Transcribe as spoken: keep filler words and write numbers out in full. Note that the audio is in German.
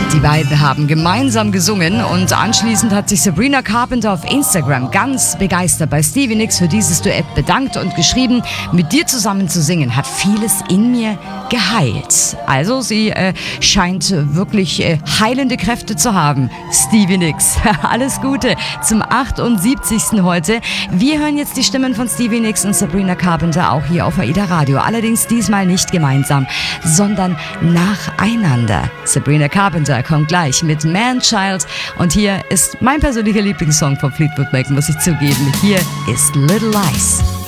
Die beiden haben gemeinsam gesungen und anschließend hat sich Sabrina Carpenter auf Instagram ganz begeistert bei Stevie Nicks für dieses Duett bedankt und geschrieben, mit dir zusammen zu singen hat vieles in mir geheilt. Also sie äh, scheint wirklich äh, heilende Kräfte zu haben. Stevie Nicks, alles Gute zum achtundsiebzigsten heute. Wir hören jetzt die Stimmen von Stevie Nicks und Sabrina Carpenter auch hier auf AIDA Radio. Allerdings diesmal nicht gemeinsam, sondern nacheinander. Sabrina Carpenter kommt gleich mit Man Child und hier ist mein persönlicher Lieblingssong von Fleetwood Mac, muss ich zugeben. Hier ist Little Lies.